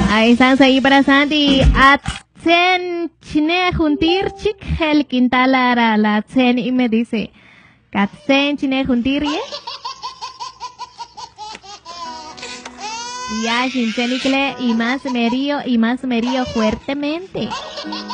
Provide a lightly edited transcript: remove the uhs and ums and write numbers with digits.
Ahí están ahí para Santi. Atsen chine juntir chic el quintalara la atsen y me dice, Katsen chine juntir ye. Ya, chinchenikle y más merío fuertemente.